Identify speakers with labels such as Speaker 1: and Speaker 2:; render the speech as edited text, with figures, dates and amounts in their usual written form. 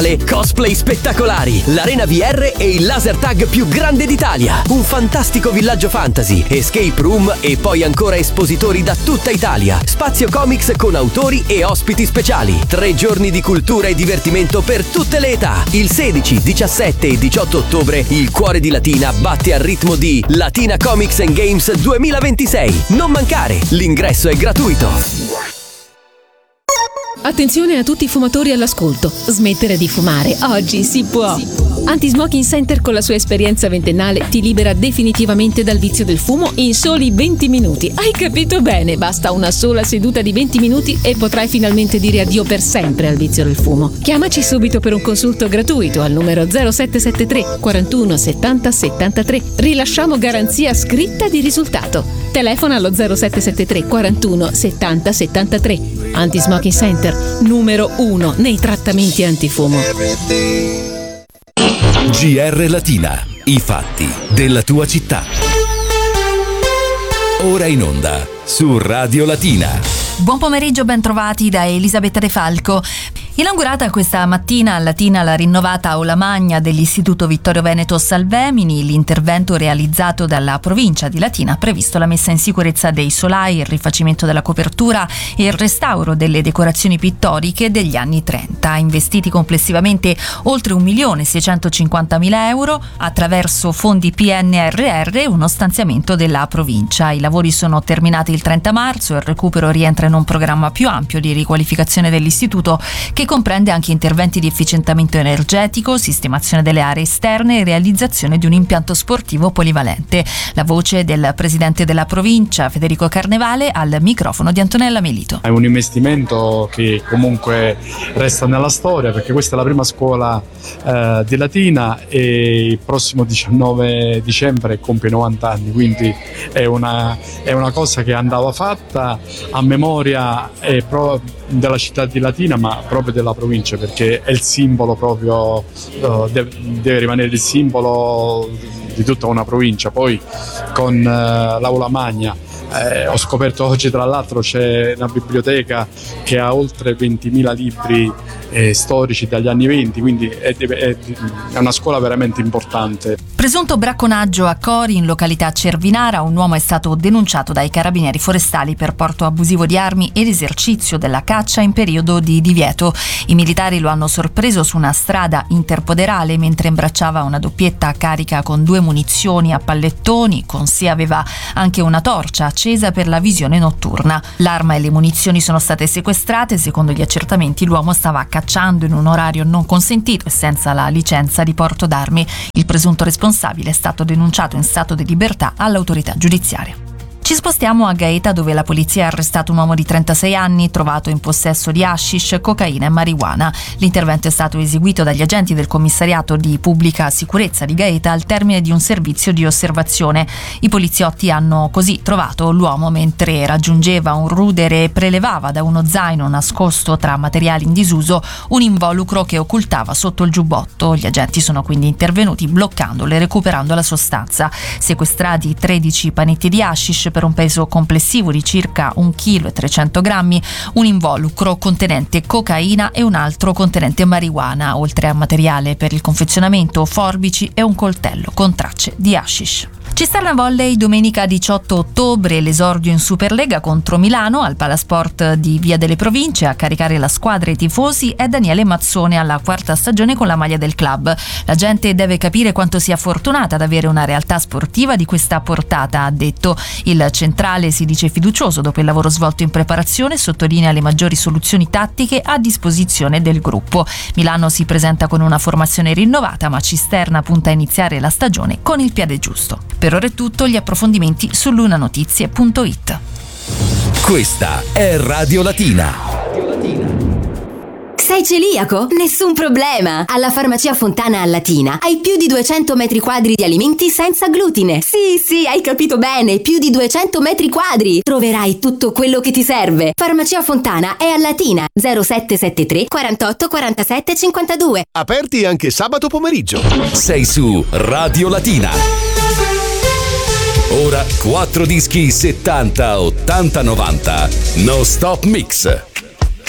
Speaker 1: Cosplay spettacolari, l'arena VR e il laser tag più grande d'Italia, un fantastico villaggio fantasy, escape room e poi ancora espositori da tutta Italia, spazio comics con autori e ospiti speciali, 3 giorni di cultura e divertimento per tutte le età. Il 16, 17 e 18 ottobre il cuore di Latina batte al ritmo di Latina Comics and Games 2026. Non mancare, l'ingresso è gratuito.
Speaker 2: Attenzione a tutti i fumatori all'ascolto. Smettere di fumare oggi si può. Anti-Smoking Center con la sua esperienza ventennale ti libera definitivamente dal vizio del fumo in soli 20 minuti. Hai capito bene? Basta una sola seduta di 20 minuti e potrai finalmente dire addio per sempre al vizio del fumo. Chiamaci subito per un consulto gratuito al numero 0773 41 70 73. Rilasciamo garanzia scritta di risultato. Telefona allo 0773 41 70 73. Anti-Smoking Center, numero 1 nei trattamenti antifumo.
Speaker 3: GR Latina, i fatti della tua città. Ora in onda su Radio Latina.
Speaker 4: Buon pomeriggio, ben trovati da Elisabetta De Falco. Inaugurata questa mattina a Latina la rinnovata aula magna dell'Istituto Vittorio Veneto Salvemini, l'intervento realizzato dalla provincia di Latina ha previsto la messa in sicurezza dei solai, il rifacimento della copertura e il restauro delle decorazioni pittoriche degli anni 30, investiti complessivamente oltre 1.650.000 euro attraverso fondi PNRR e uno stanziamento della provincia. I lavori sono terminati il 30 marzo e il recupero rientra in un programma più ampio di riqualificazione dell'istituto che comprende anche interventi di efficientamento energetico, sistemazione delle aree esterne e realizzazione di un impianto sportivo polivalente. La voce del presidente della provincia, Federico Carnevale, al microfono di Antonella Melito.
Speaker 5: È un investimento che comunque resta nella storia, perché questa è la prima scuola di Latina e il prossimo 19 dicembre compie 90 anni, quindi è una cosa che andava fatta a memoria della città di Latina, ma proprio della provincia, perché è il simbolo proprio, deve rimanere il simbolo di tutta una provincia. Poi con l'aula magna ho scoperto oggi, tra l'altro, c'è una biblioteca che ha oltre 20.000 libri storici dagli anni 20, quindi è una scuola veramente importante.
Speaker 4: Presunto bracconaggio a Cori in località Cervinara, un uomo è stato denunciato dai carabinieri forestali per porto abusivo di armi ed esercizio della caccia in periodo di divieto. I militari lo hanno sorpreso su una strada interpoderale mentre imbracciava una doppietta carica con 2 munizioni a pallettoni, con sé aveva anche una torcia accesa per la visione notturna. L'arma e le munizioni sono state sequestrate. Secondo gli accertamenti l'uomo stava cacciando in un orario non consentito e senza la licenza di porto d'armi. Il presunto responsabile è stato denunciato in stato di libertà all'autorità giudiziaria. Ci spostiamo a Gaeta, dove la polizia ha arrestato un uomo di 36 anni trovato in possesso di hashish, cocaina e marijuana. L'intervento è stato eseguito dagli agenti del commissariato di pubblica sicurezza di Gaeta al termine di un servizio di osservazione. I poliziotti hanno così trovato l'uomo mentre raggiungeva un rudere e prelevava da uno zaino nascosto tra materiali in disuso un involucro che occultava sotto il giubbotto. Gli agenti sono quindi intervenuti bloccandolo e recuperando la sostanza. Sequestrati 13 panetti di hashish per un peso complessivo di circa 1,3 kg, un involucro contenente cocaina e un altro contenente marijuana, oltre a materiale per il confezionamento, forbici e un coltello con tracce di hashish. Cisterna Volley domenica 18 ottobre, l'esordio in Superlega contro Milano al Palasport di Via delle Province. A caricare la squadra e i tifosi è Daniele Mazzone alla 4ª stagione con la maglia del club. La gente deve capire quanto sia fortunata ad avere una realtà sportiva di questa portata, ha detto. Il centrale si dice fiducioso dopo il lavoro svolto in preparazione e sottolinea le maggiori soluzioni tattiche a disposizione del gruppo. Milano si presenta con una formazione rinnovata, ma Cisterna punta a iniziare la stagione con il piede giusto. Per ora è tutto, gli approfondimenti su lunanotizie.it.
Speaker 3: Questa è Radio Latina.
Speaker 6: Sei celiaco? Nessun problema! Alla Farmacia Fontana a Latina hai più di 200 metri quadri di alimenti senza glutine. Sì, hai capito bene, più di 200 metri quadri! Troverai tutto quello che ti serve. Farmacia Fontana è a Latina, 0773 48 47 52.
Speaker 3: Aperti anche sabato pomeriggio. Sei su Radio Latina. Ora 4 dischi 70, 80, 90. No Stop Mix.